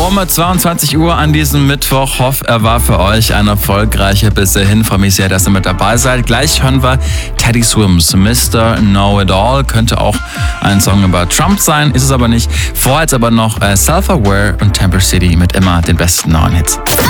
Um 22 Uhr an diesem Mittwoch. Hoffe, er war für euch ein erfolgreicher bis dahin. Freue mich sehr, dass ihr mit dabei seid. Gleich hören wir Teddy Swims, Mr. Know-It-All. Könnte auch ein Song über Trump sein, ist es aber nicht. Vorher jetzt aber noch Self-Aware und Temper City mit immer den besten neuen Hits.